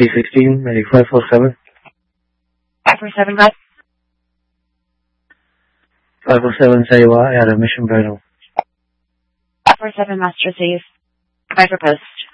P16, maybe 547. 547, what? 547 Saywa, out of Mission Burnham. 547 must receive. Goodbye for post.